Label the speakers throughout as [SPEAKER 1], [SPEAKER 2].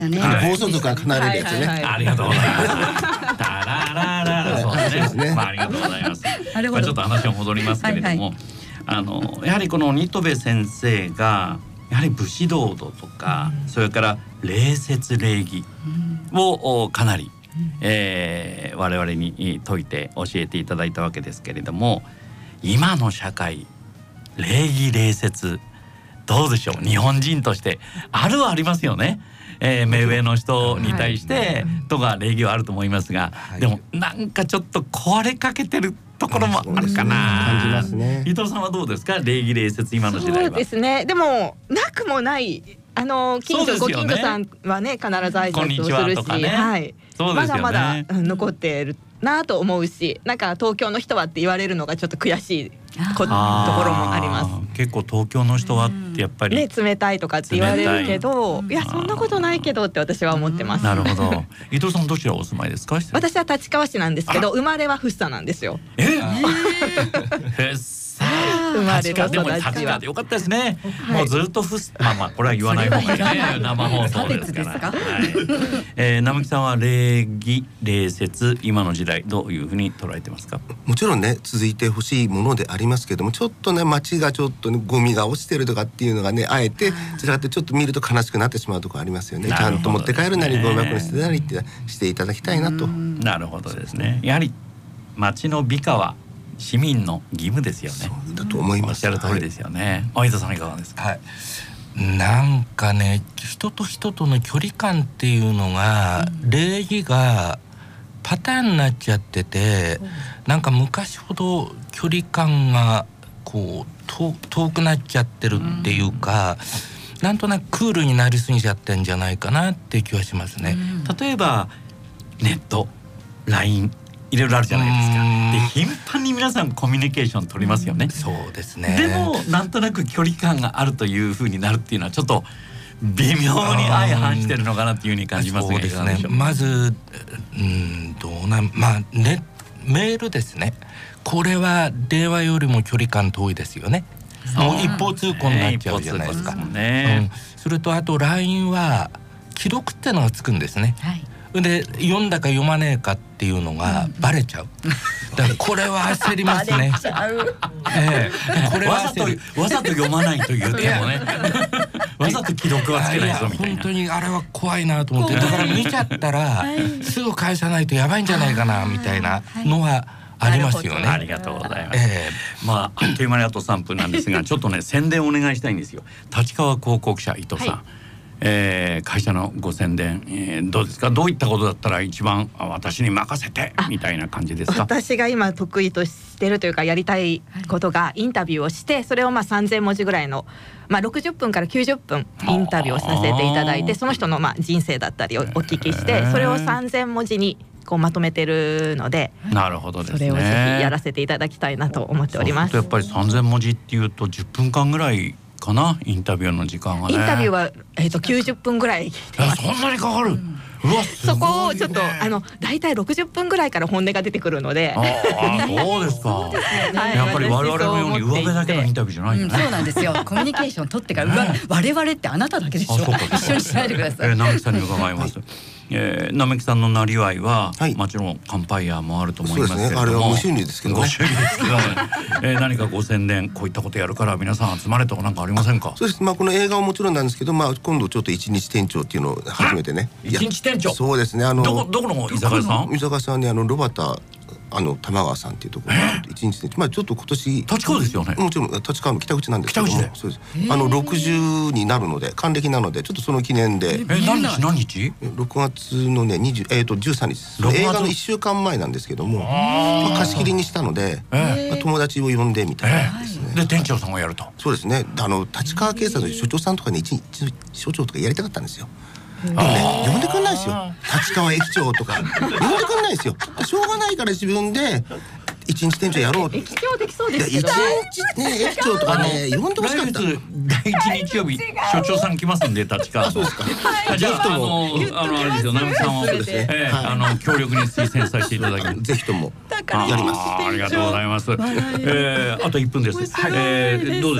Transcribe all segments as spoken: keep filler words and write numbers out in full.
[SPEAKER 1] 暴走族が離れるやつね。
[SPEAKER 2] ありがとうございます。タララララ、そうですね。まあありがとうございます。まあちょっと話は戻りますけれども、あのやはりこの新渡戸先生がやはり武士道とか、それから礼節礼儀をかなり、えー、我々に説いて教えていただいたわけですけれども、今の社会礼儀礼節どうでしょう。日本人としてあるはありますよね。えー、目上の人に対してとか礼儀はあると思いますが、はい、でもなんかちょっと壊れかけてるところもあるかな、
[SPEAKER 1] 感じますね。
[SPEAKER 2] 伊藤さんはどうですか、礼儀礼節今の時代は。
[SPEAKER 3] そうですね。でもなくもないあの近所、ね、ご近所さんはね必ず挨拶をするし、ね、はい、ね、まだまだ残っているなと思うし、なんか東京の人はって言われるのがちょっと悔しいこ と, ところもあります。
[SPEAKER 2] 結構東京の人はってやっぱり、
[SPEAKER 3] ね、冷たいとかって言われるけど、いやそんなことないけどって私は思ってます。
[SPEAKER 2] なるほど。伊藤さんどちらお住まいですか。
[SPEAKER 3] 私は立川市なんですけど、生まれは福生なんですよ。
[SPEAKER 2] ええ生まれた育ちは立川でよかったですね、はい、もうずっとふすまあまあこれは言わない方がいいね、生放送ですから。はい、えー、並木さんは礼儀礼節今の時代どういうふうに捉えてますか。
[SPEAKER 1] もちろんね続いてほしいものでありますけども、ちょっとね街がちょっと、ね、ゴミが落ちてるとかっていうのがねあえてつらってちょっと見ると悲しくなってしまうところありますよね。ちゃんと持って帰るなりゴミ箱に捨てたりってしていただきたいなと。
[SPEAKER 2] なるほどですね。やはり街の美化は市民の義務ですよね。
[SPEAKER 1] そうだと思います。
[SPEAKER 2] おっしゃる通りですよね。相田さんいかがですか。
[SPEAKER 4] はい、なんかね人と人との距離感っていうのが、うん、礼儀がパターンになっちゃってて、うん、なんか昔ほど距離感がこう遠くなっちゃってるっていうか、うん、なんとなくクールになりすぎちゃってんじゃないかなって気はしますね。
[SPEAKER 2] うん、例えばネット ラインいろいろあるじゃないですか。で頻繁に皆さんコミュニケーション取りますよね。
[SPEAKER 4] そうですね。
[SPEAKER 2] でもなんとなく距離感があるという風になるっていうのはちょっと微妙に相反してるのかなっていう風に感じますが、
[SPEAKER 4] そうですね。まずうんどうなんまあねメールですね。これは電話よりも距離感遠いですよね。もう一方通行になっちゃうじゃないですか。ね、うん、それとあと ライン は既読ってのがつくんですね。はい、で読んだか読まねえかっていうのがバレちゃう。だからこれは焦りますね。ええ、これは焦る。
[SPEAKER 2] わざと読まないと言ってもね。わざと既読はつけないぞみたいな。
[SPEAKER 4] 本当にあれは怖いなと思って、だから見ちゃったらすぐ返さないとやばいんじゃないかなみたいなのはありますよね。
[SPEAKER 2] ありがとうございます。えー、まああっという間にあとさんぷんなんですが、ちょっとね宣伝お願いしたいんですよ。立川広告社伊藤さん。はい、えー、会社のご宣伝、えー、どうですか。どういったことだったら一番私に任せてみたいな感じですか。
[SPEAKER 3] 私が今得意としてるというかやりたいことがインタビューをして、それをまあさんぜんもじぐらいの、まあ、ろくじゅっぷんからきゅうじゅっぷんインタビューをさせていただいて、その人のまあ人生だったりをお聞きして、それをさんぜんもじにこうまとめてるので、
[SPEAKER 2] なるほどですね。
[SPEAKER 3] それをぜひやらせていただきたいなと思っております。
[SPEAKER 2] そうするとやっぱりさんぜんもじっていうとじゅっぷんかんぐらいかな、インタビューの時間はね。
[SPEAKER 3] インタビューは、えー、ときゅうじゅっぷんぐらい
[SPEAKER 2] そんなにかかる、うん、うわすごいね。
[SPEAKER 3] そこをちょっとあのだいたいろくじゅっぷんぐらいから本音が出てくるので。
[SPEAKER 2] ああそうですか。はい、やっぱり我々のように上辺だけのインタビューじゃないんだね。
[SPEAKER 5] うん、そうなんですよ。コミュニケーション取ってから、我々ってあなただけでしょ。一緒にしないでください。
[SPEAKER 2] えー、並木さんに伺います。はい、えー、並木さんのなりわいは、はい、もちろんカンパイヤーもあると思いますけれども、
[SPEAKER 1] そうですね、あれは無収入ですけどね。
[SPEAKER 2] ご収入ですけど、ねえー、何かご宣伝こういったことやるから皆さん集まれとかなんかありませんか。
[SPEAKER 1] そうです、まあ、この映画はもちろんなんですけど、まあ、今度ちょっと一日店長っていうのを初めてね。
[SPEAKER 2] 一日店長。
[SPEAKER 1] そうですね。あの
[SPEAKER 2] どこどこの居酒屋さん。
[SPEAKER 1] 居酒屋さんにあのロバタあの玉川さんっていうところが一日で、まあちょっと今年
[SPEAKER 2] 立川ですよね。
[SPEAKER 1] もちろん立川の北口なんですけども、そうです。あのろくじゅうになるので還暦なのでちょっとその記念で。
[SPEAKER 2] え何日何日？
[SPEAKER 1] ろくがつのねにじゅうえっとじゅうさんにち。映画のいっしゅうかんまえなんですけども、まあ貸し切りにしたので、まあ友達を呼んでみたいなですね。
[SPEAKER 2] で店長さんがやると。
[SPEAKER 1] そうですね。あの立川警察の所長さんとかね一日所長とかやりたかったんですよ。でもね、呼んでくんないですよ。立川駅長とか呼んでくんないですよ。しょうがないから自分で一日店長やろう。
[SPEAKER 3] 駅長できそうですけど。
[SPEAKER 1] 一日ね駅長とかね呼んでほしかった。
[SPEAKER 2] 来月だいいち日曜日所長さん来ますんで立川。
[SPEAKER 1] そうですか。
[SPEAKER 2] じゃああのあのあれですよ、並木さんをあの強力に推薦させていただきます。
[SPEAKER 1] ぜひともやります。
[SPEAKER 2] ありがとうございます。えあといっぷんです。えどうですか。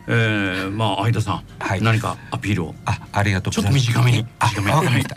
[SPEAKER 2] えー、まあ相田さん、はい、何かアピールを。
[SPEAKER 4] あ、ありがとうございます。
[SPEAKER 2] ちょっと短めに。
[SPEAKER 4] あ、わかりました。